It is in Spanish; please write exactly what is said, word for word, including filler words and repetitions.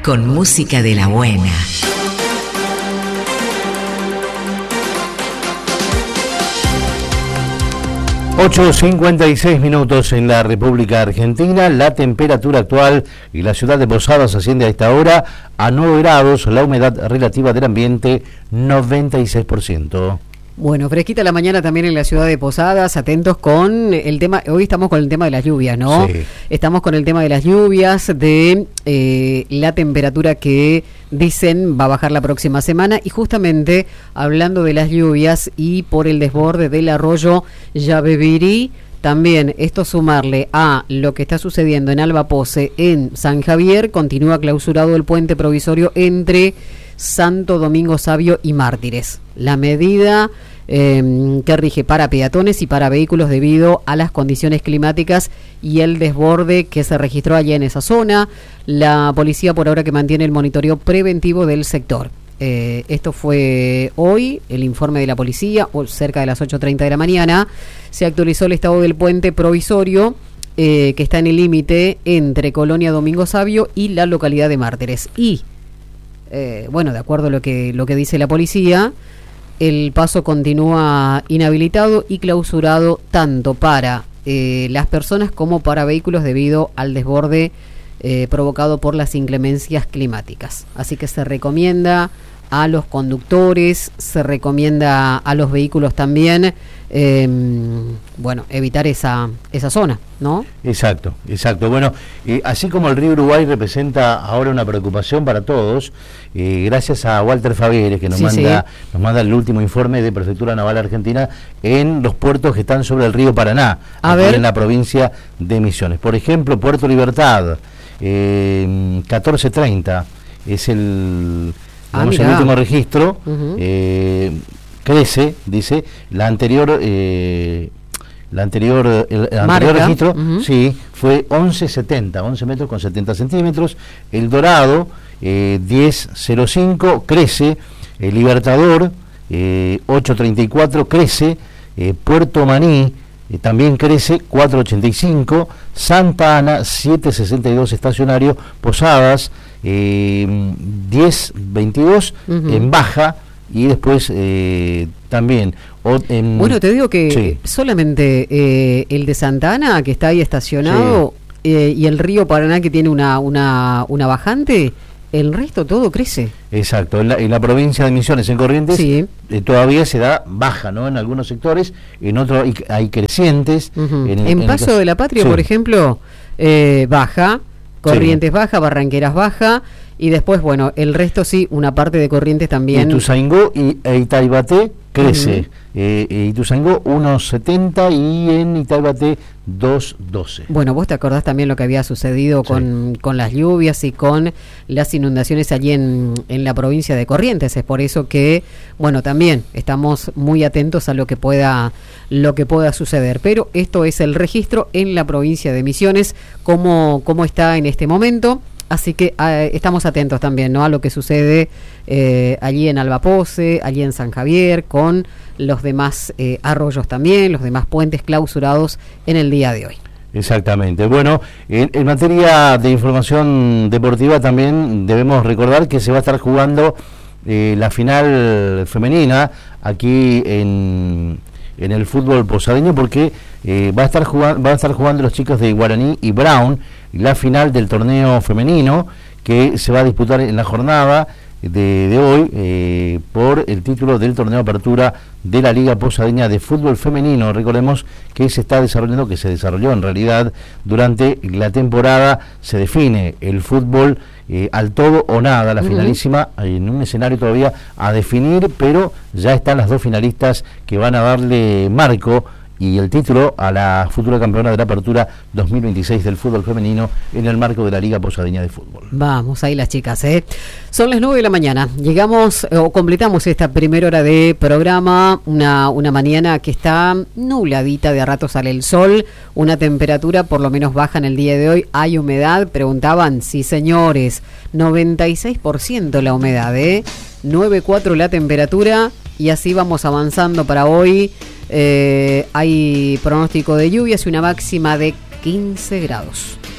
con música de la buena. ocho cincuenta y seis minutos en la República Argentina. La temperatura actual y la ciudad de Posadas asciende a esta hora a nueve grados. La humedad relativa del ambiente noventa y seis por ciento. Bueno, fresquita la mañana también en la ciudad de Posadas, atentos con el tema, hoy estamos con el tema de las lluvias, ¿no? Sí. Estamos con el tema de las lluvias, de eh, la temperatura que dicen va a bajar la próxima semana, y justamente hablando de las lluvias y por el desborde del arroyo Yabebirí, también esto sumarle a lo que está sucediendo en Alba Pose, en San Javier, continúa clausurado el puente provisorio entre Santo Domingo Sabio y Mártires. La medida eh, que rige para peatones y para vehículos debido a las condiciones climáticas y el desborde que se registró allá en esa zona. La policía por ahora que mantiene el monitoreo preventivo del sector. Eh, esto fue hoy, el informe de la policía, o cerca de las ocho treinta de la mañana. Se actualizó el estado del puente provisorio eh, que está en el límite entre Colonia Domingo Sabio y la localidad de Mártires. Y Eh, bueno, de acuerdo a lo que, lo que dice la policía, el paso continúa inhabilitado y clausurado tanto para eh, las personas como para vehículos debido al desborde eh, provocado por las inclemencias climáticas. Así que se recomienda a los conductores, se recomienda a los vehículos también, eh, bueno, evitar esa esa zona, ¿no? Exacto, exacto. Bueno, eh, así como el río Uruguay representa ahora una preocupación para todos, eh, gracias a Walter Favieres, que nos sí, manda sí. nos manda el último informe de Prefectura Naval Argentina en los puertos que están sobre el río Paraná, a aquí ver. en la provincia de Misiones. Por ejemplo, Puerto Libertad, eh, catorce treinta, es el... Ah, Vamos, el último registro, uh-huh. eh, crece, dice, la anterior, eh, la anterior, el, el anterior registro, uh-huh. sí, fue once setenta, once metros con setenta centímetros. El Dorado, eh, diez cero cinco, crece. El Libertador, eh, ocho treinta y cuatro, crece. Eh, Puerto Maní, eh, también crece, cuatro ochenta y cinco. Santa Ana, siete sesenta y dos estacionario. Posadas, eh, diez veintidós, uh-huh. en baja, y después eh, también o, en, bueno, te digo que sí. solamente eh, el de Santa Ana, que está ahí estacionado, sí. eh, y el río Paraná, que tiene una, una, una bajante, el resto todo crece. Exacto, en la, en la provincia de Misiones, en Corrientes, sí. eh, todavía se da baja, ¿no? En algunos sectores, en otros hay, hay crecientes. Uh-huh. En, en, en Paso el, de la Patria, sí. por ejemplo, eh, baja, Corrientes sí. baja, Barranqueras baja, y después, bueno, el resto sí, una parte de Corrientes también. Ituzaingó y e Itaibaté crece. Uh-huh. eh, eh, Ituzaingó uno setenta y en Itaibaté dos doce. Bueno, vos te acordás también lo que había sucedido sí. con, con las lluvias y con las inundaciones allí en, en la provincia de Corrientes. Es por eso que, bueno, también estamos muy atentos a lo que pueda, lo que pueda suceder. Pero esto es el registro en la provincia de Misiones, cómo, cómo está en este momento. Así que eh, estamos atentos también, ¿no?, a lo que sucede eh, allí en Alba Pose, allí en San Javier, con los demás eh, arroyos también, los demás puentes clausurados en el día de hoy. Exactamente. Bueno, en, en materia de información deportiva también debemos recordar que se va a estar jugando eh, la final femenina aquí en, en el fútbol posadeño, porque eh, va a estar jugando, van a estar jugando los chicos de Guaraní y Brown la final del torneo femenino, que se va a disputar en la jornada de, de hoy eh, por el título del torneo apertura de la Liga Posadeña de Fútbol Femenino. Recordemos que se está desarrollando, que se desarrolló en realidad durante la temporada. Se define el fútbol eh, al todo o nada, la uh-huh. finalísima, en un escenario todavía a definir, pero ya están las dos finalistas que van a darle marco y el título a la futura campeona de la apertura dos mil veintiséis del fútbol femenino en el marco de la Liga Posadeña de Fútbol. Vamos, ahí las chicas, ¿eh? Son las nueve de la mañana. Llegamos o completamos esta primera hora de programa, una, una mañana que está nubladita, de a rato sale el sol, una temperatura por lo menos baja en el día de hoy. ¿Hay humedad? Preguntaban. Sí, señores, noventa y seis por ciento la humedad, ¿eh? nueve coma cuatro la temperatura, y así vamos avanzando para hoy. Eh, hay pronóstico de lluvias y una máxima de quince grados.